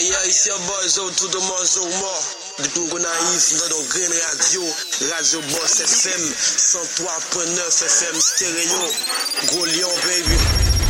yeah, it's your boy Zo, tout le monde Zo mort. Depuis qu'on arrive dans le Green Radio, Radio Boss FM, 103.9 FM stéréo, Gros Lion, baby.